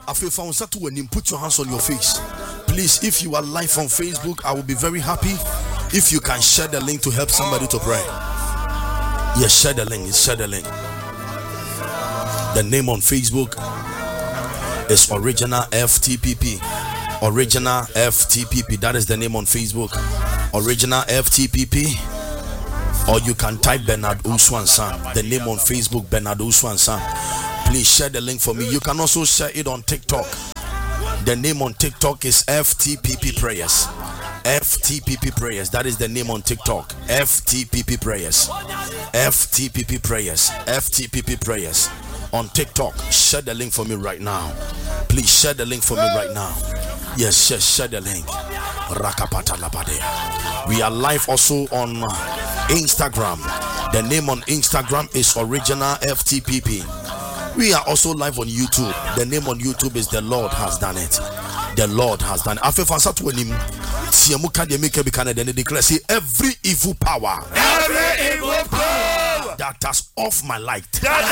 Put your hands on your face. Please, if you are live on Facebook, I will be very happy if you can share the link to help somebody to pray. Yes, share the link. Share the link. The name on Facebook is Original FTPP. Original FTPP. That is the name on Facebook. Original FTPP. Or you can type Bernard Uswansan. The name on Facebook, Bernard Uswansan. Please share the link for me. You can also share it on TikTok. The name on TikTok is FTPP Prayers. FTPP Prayers. That is the name on TikTok. FTPP Prayers. FTPP Prayers. FTPP Prayers. On TikTok. Share the link for me right now. Please share the link for me right now. Yes, share the link. We are live also on Instagram. The name on Instagram is Original FTPP. We are also live on YouTube. The name on YouTube is The Lord Has Done It. The Lord has done it. Every evil power that has off my light,